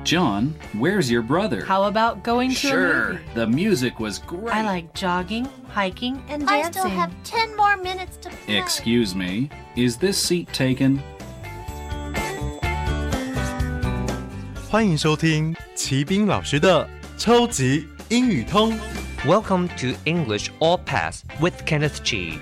John, where's your brother? How about going to a Sure, movie? the music was great. I like jogging, hiking, and dancing. I still have 10 more minutes to play. Excuse me, is this seat taken? 欢迎收听齐斌老师的超级英语通。 Welcome to English All Pass with Kenneth Chi.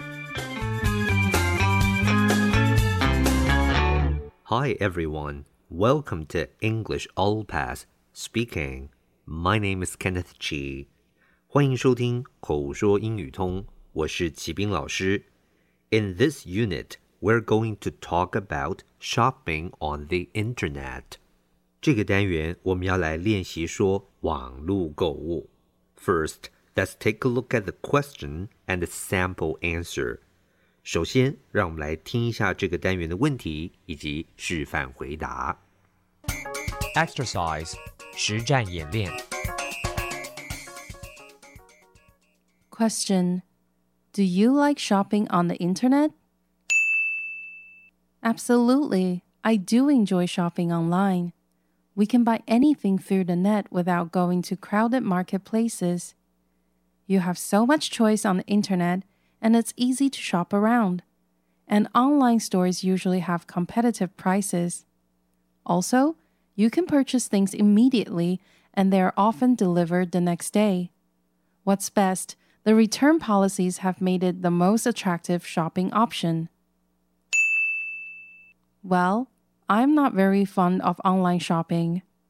Hi everyone, welcome to English All Pass Speaking. My name is Kenneth Chi. 欢迎收听口说英语通，我是齐斌老师。In this unit, we're going to talk about shopping on the internet. 这个单元我们要来练习说网络购物。First, let's take a look at the question and the sample answer. 首先，让我们来听一下这个单元的问题以及示范回答。Exercise 实战演练。 Question: Do you like shopping on the internet? Absolutely, I do enjoy shopping online. We can buy anything through the net without going to crowded marketplaces. You have so much choice on the internet, and it's easy to shop around. And online stores usually have competitive prices. Also, you can purchase things immediately, and they are often delivered the next day. What's best, the return policies have made it the most attractive shopping option. Well, I'm not very fond of online shopping.